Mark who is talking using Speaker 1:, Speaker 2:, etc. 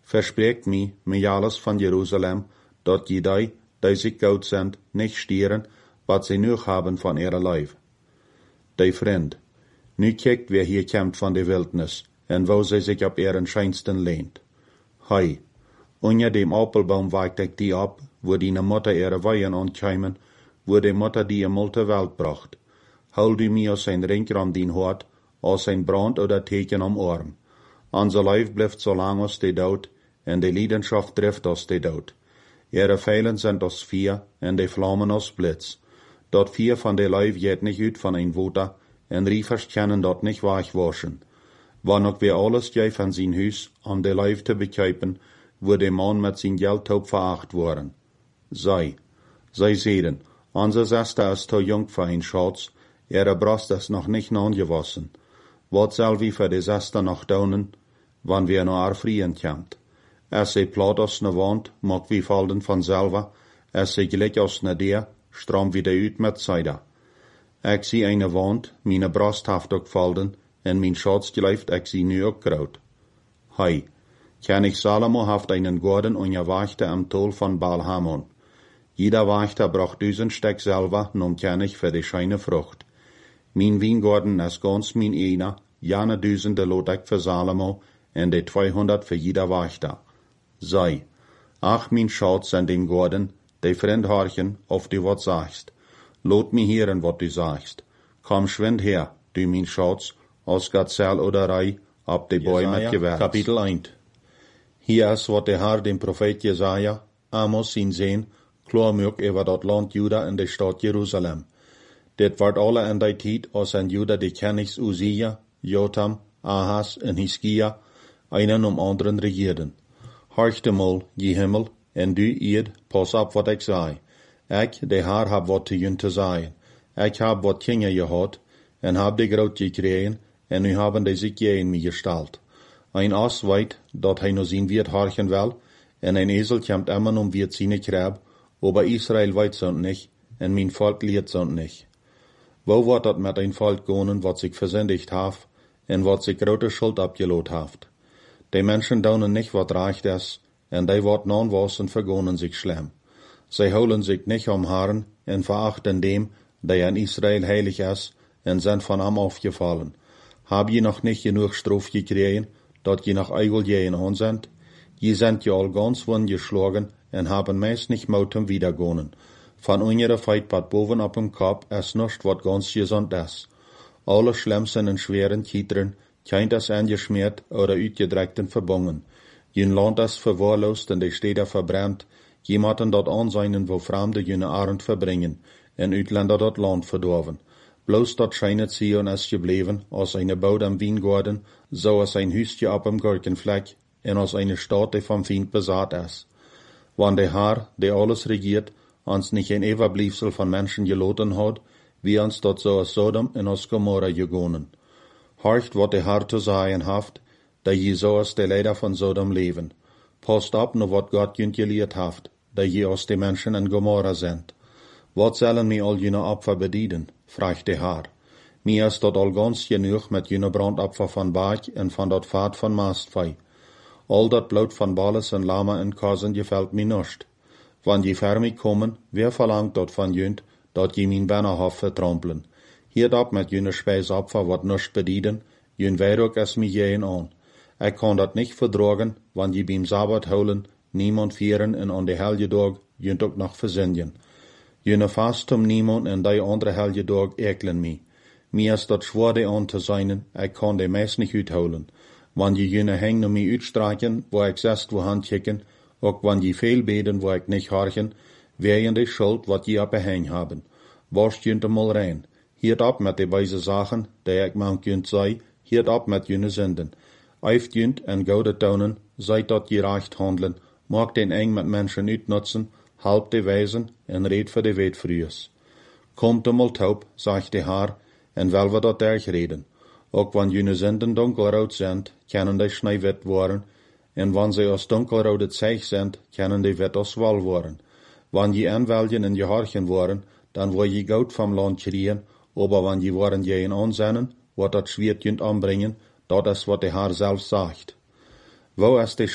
Speaker 1: verspreekt mij alles van Jeruzalem, dat die zich goud zijn, niet stieren, wat ze nu hebben van ihre lijf. Die vriend, nu kijkt wer hier komt van de wildnis, en wo ze zich op ihren scheinsten lehnt. Hei, onder dem appelbaum weigt ik die ab, wo die Mutter ihre Weihen ankeimen, wo die Mutter die emol ter Welt bracht. Hol du mir aus sein Ring om dien Hort, aus sein Brand oder Teken am Arm. Unser Lijf blijft so lang als de dood, en de Leidenschaft trifft als de dood. Ihre Pfeilen sind als Vier, en de Vlammen als Blitz. Dat Vier van de Lijf geht nicht uit van ein Water, en Riefers können dat nicht wegwaschen. Wann ook weer alles jij van zijn huis, om de Lijf te bekijpen, wo de man met zijn Geldtaub veracht worden. Zij zeiden, onze Zester is te jong voor een Schatz, ihre Brust is nog nicht aangewassen. Wat zal wie voor de Zester nog doen, wann wir naar haar vrienden komt? Als ze plat als ne Wand, mag wie vallen vanzelf, als ze gelijk als ne Deer, strom wieder uit met Zijde. Ik zie eine Wand, meine Brust haft ook vallen, en mijn Schatz gelijft ik zie nu ook groot. Hei, König Salomo haft einen Gordon und wachte am Tol von Baal-Hamon. Jeder Wächter braucht 1000 Steck selber, nun König für die scheine Frucht. Mein Weingorden ist ganz mein einer, jene 1000 lot ich für Salomo, en de 200 für jeder Wächter. Sei, ach mein Schatz an den Gorden, de Freund horchen, auf du wat sagst. Lot mi hören, wat du sagst. Komm schwind her, du mein Schatz, aus Gazelle oder Rei, ab de Bäume mit Gewärts. Kapitel 1. Hier ist, wat de Herr dem Prophet Jesaja, Amos zien sehen, klaarmuk over dat land Juda en de stad Jeruzalem. Dit wordt alle in die tijd, als in Juda de Königs Uzia, Jotam, Ahas en Hiskia, einen anderen regierden. Horchte mal, je Himmel, en du ied, pas op wat ik zei. Ik, de Herr, heb wat te jun te zeggen. Ik heb wat kingen gehad, en heb de groot gekregen, en nu hebben de zich in mij gesteld. Ein Ass weet, dat hij nog zien wird horchen wel, en ein Esel komt immer wird seine Krab, aber Israel weet zo'n nicht, en mein Volk leert zo'n nicht. Wo wordt dat met ein Volk gonen, wat sich versündigt haft, en wat sich grote Schuld abgelot haft? Die Menschen daunen nicht, wat recht is, en die wat non-wassen vergonen sich schlimm. Sie holen sich nicht Herren, en verachten dem, der in Israel heilig is, en sind von ihm aufgefallen. Hab je noch nicht genug Strof gekriegen, dat je noch eigel jeen an sind? Je sind ja all ganz wund geschlagen, en haben meist nicht mouten wiedergonen. Van unsere Feit pat boven op dem Kopf is nichts wat ganz gesund is. Alle schlimmsten en schweren Kietren, keint es angeschmiert oder uitgedreckten verbungen. Jün Land is verwahrlost en de Städte verbrannt, jemanden dat anseinen, wo Fremde jüne Arend verbringen, en Uitländer dat Land verdorven. Bloß dat scheinet Zion is gebleven, als eine Baut am Weingarten, so als ein Hüstje op dem Gurkenfleck, en als eine Stadt, die vom Feind besaat is. Wann der Herr, der alles regiert, uns nicht ein Überbliefsel von Menschen geloten hat, wie uns dort so aus Sodom und aus Gomorra gegonen. Horcht, wat der Herr zu sagen haft, da je so aus der Leider von Sodom leben. Passt ab, nur wat Gott jünt gelehrt haft, da je aus den Menschen in Gomorra sind. Wat sollen mir all jene Opfer bedienen? Fragt der Herr. Mir ist dort all ganz genug mit jene Brandopfer von Berg und von dort Fahrt von Mastfei. All dat Blut von Balles und Lama und Kasen gefällt mir nicht. Wann die Fermi kommen, wer verlangt dort von jünt, dat je min Bannerhof vertrampeln. Hier dat mit jene Speisopfer wat nicht bedienen, jün Weiruk es mir jehen an. Ich kann dat nicht verdragen, wann je beim Sabbat holen, niemand vieren en an de Helgedag jünt ook noch versündigen. Jene Fastum niemand en die andere Helgedag eklen mi. Mir ist dat schwer de an te sein, ich kann de meist nicht uitholen. Wann je jene heng no mi uitstreichen, wo ich zest wo handkicken, ook wann je veel beden, wo ich nicht horchen, wären de Schuld, wat je op heng haben. Warst jünt mal rein. Hiert ab mit de weise Sachen, die ich mank jünt sei, hiert ab mit jene Sünden. Eift jünt en goudet daunen, seid dat je recht handeln, mag den eng mit Menschen uitnutzen, halb de Weisen en red für de Weetfrühes. Kommt mal taub, sagt de Herr, en wel we dat erg reden. Ook wann jene Sünden dunkelrood sind, können die schneiwit worden, en wann sie aus dunkelrode Zeich sind, können die wit aus wal worden. Wann je anwelgen en je horchen worden, dann wo je goud vom Land kriegen, aber wann je waren je in ansennen, wat dat schwert jünt anbringen, dat is wat de Herr selbst sagt. Wo is de